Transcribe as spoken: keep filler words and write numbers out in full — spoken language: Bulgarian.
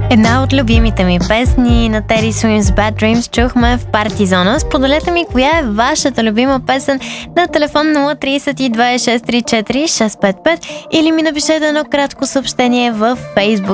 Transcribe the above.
Една от любимите ми песни на Teddy Swims Bad Dreams чухме в Парти Зона. Споделете ми коя е вашата любима песен на телефон нула три две шест три четири шест пет пет или ми напишете едно кратко съобщение в Facebook.